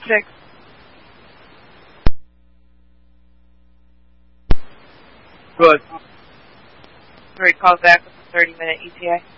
6. Good. Three calls back with a 30-minute ETA.